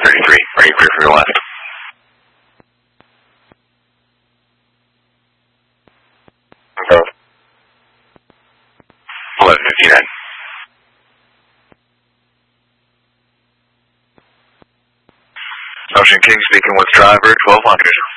33, ready clear for your left. 11:59. Ocean King speaking with driver 1200.